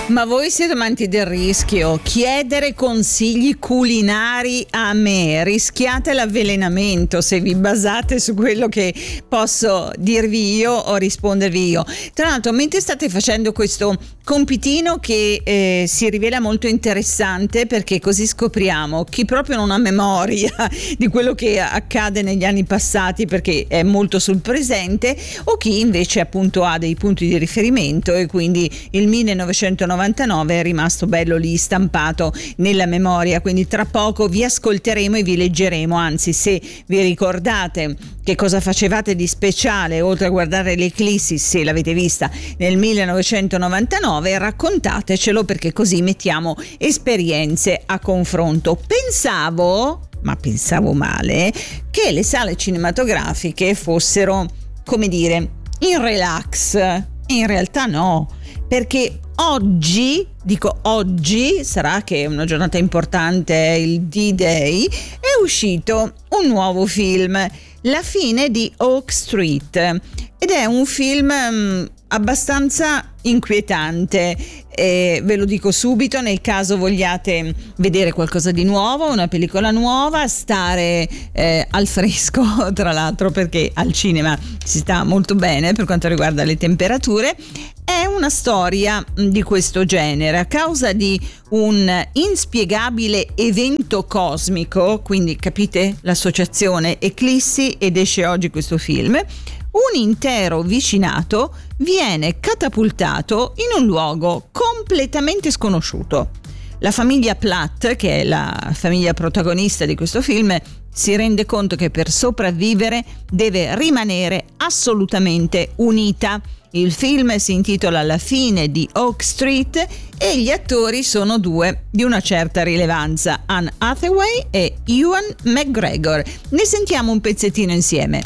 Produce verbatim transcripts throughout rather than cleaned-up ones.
Ma voi siete amanti del rischio? Chiedere consigli culinari a me, rischiate l'avvelenamento se vi basate su quello che posso dirvi io o rispondervi io. Tra l'altro, mentre state facendo questo compitino che eh, si rivela molto interessante, perché così scopriamo chi proprio non ha memoria di quello che accade negli anni passati perché è molto sul presente, o chi invece appunto ha dei punti di riferimento e quindi il millenovecentonovantanove è rimasto bello lì stampato nella memoria. Quindi tra poco vi ascolteremo e vi leggeremo, anzi se vi ricordate che cosa facevate di speciale oltre a guardare l'eclissi, se l'avete vista nel millenovecentonovantanove, raccontatecelo, perché così mettiamo esperienze a confronto. Pensavo, ma pensavo male, che le sale cinematografiche fossero, come dire, in relax. In realtà no, perché oggi, dico oggi, sarà che è una giornata importante, il D-Day, è uscito un nuovo film, La fine di Oak Street, ed è un film um, abbastanza inquietante. Eh, ve lo dico subito, nel caso vogliate vedere qualcosa di nuovo, una pellicola nuova, stare eh, al fresco, tra l'altro, perché al cinema si sta molto bene per quanto riguarda le temperature. È una storia di questo genere. A causa di un inspiegabile evento cosmico, quindi capite l'associazione eclissi, ed esce oggi questo film, un intero vicinato viene catapultato in un luogo completamente sconosciuto. La famiglia Platt, che è la famiglia protagonista di questo film, si rende conto che per sopravvivere deve rimanere assolutamente unita. Il film si intitola La fine di Oak Street e gli attori sono due di una certa rilevanza, Anne Hathaway e Ewan McGregor. Ne sentiamo un pezzettino insieme.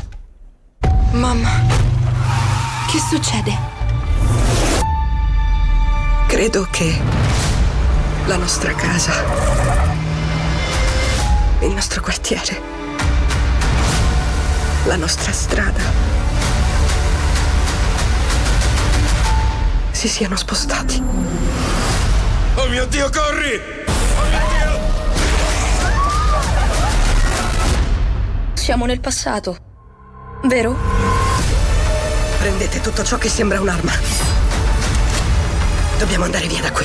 Mamma, che succede? Credo che la nostra casa, il nostro quartiere, la nostra strada si siano spostati. Oh mio Dio, corri! Oh mio Dio! Siamo nel passato, vero? Prendete tutto ciò che sembra un'arma. Dobbiamo andare via da qui.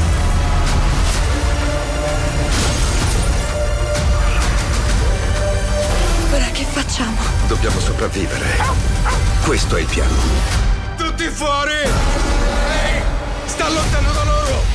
Ora che facciamo? Dobbiamo sopravvivere. Questo è il piano. Tutti fuori! Ehi! Sta lontano da loro!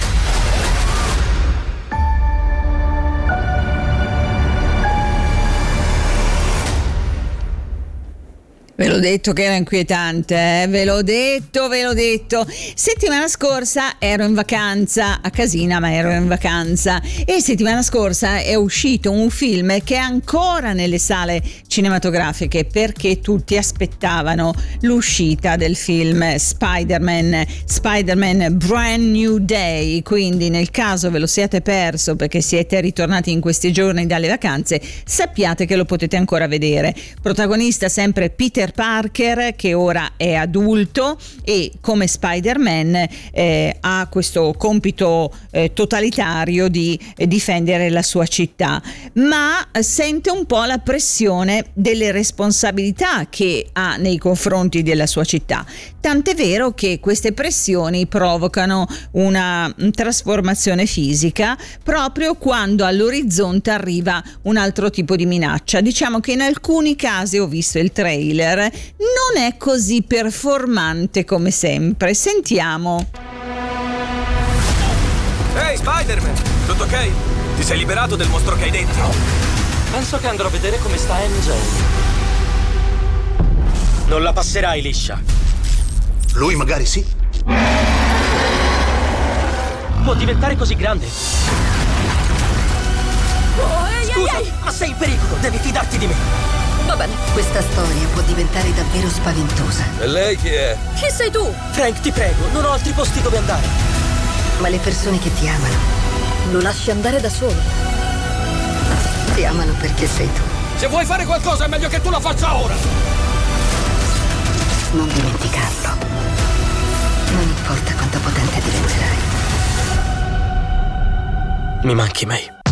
Ve l'ho detto che era inquietante, eh? ve l'ho detto, ve l'ho detto. Settimana scorsa ero in vacanza a Casina, ma ero in vacanza, e settimana scorsa è uscito un film che è ancora nelle sale cinematografiche perché tutti aspettavano l'uscita del film Spider-Man, Spider-Man Brand New Day. Quindi nel caso ve lo siate perso perché siete ritornati in questi giorni dalle vacanze, sappiate che lo potete ancora vedere. Protagonista sempre Peter Parker, che ora è adulto e come Spider-Man eh, ha questo compito eh, totalitario di eh, difendere la sua città, ma sente un po' la pressione delle responsabilità che ha nei confronti della sua città, tant'è vero che queste pressioni provocano una trasformazione fisica proprio quando all'orizzonte arriva un altro tipo di minaccia. Diciamo che in alcuni casi, ho visto il trailer, non è così performante come sempre. Sentiamo. Ehi, hey, Spider-Man! Tutto ok? Ti sei liberato del mostro che hai dentro? Penso che andrò a vedere come sta M J. Non la passerai liscia. Lui magari sì. Può diventare così grande. Oh, ehi, Scusa, ehi, ehi. ma sei in pericolo. Devi fidarti di me. Va bene. Questa storia può diventare davvero spaventosa. E lei chi è? Chi sei tu? Frank, ti prego, non ho altri posti dove andare. Ma le persone che ti amano, Lo lasci andare da solo. ti amano perché sei tu. Se vuoi fare qualcosa è meglio che tu lo faccia ora. Non dimenticarlo. Non importa quanto potente diventerai. Mi manchi, May.